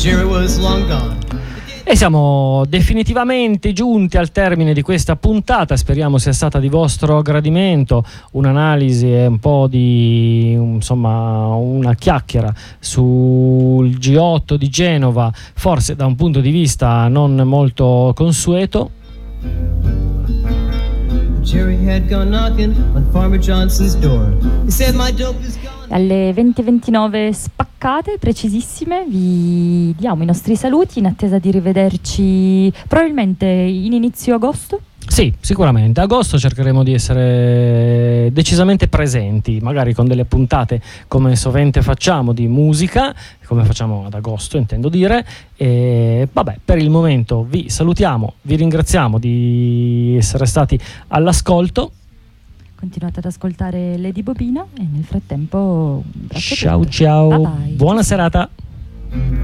Jerry was long gone. E siamo definitivamente giunti al termine di questa puntata, speriamo sia stata di vostro gradimento, un'analisi e un po' di, insomma, una chiacchiera sul G8 di Genova, forse da un punto di vista non molto consueto. Jerry had gone knocking on Farmer Johnson's door. He said my dope is gone. Alle 20:29 spaccate, precisissime, vi diamo i nostri saluti in attesa di rivederci probabilmente in inizio agosto. Sì, sicuramente. Agosto cercheremo di essere decisamente presenti, magari con delle puntate come sovente facciamo di musica, come facciamo ad agosto intendo dire, e vabbè, per il momento vi salutiamo, vi ringraziamo di essere stati all'ascolto. Continuate ad ascoltare Lady Bobina e nel frattempo un braccio Ciao tutte. ciao, Bye bye. buona serata.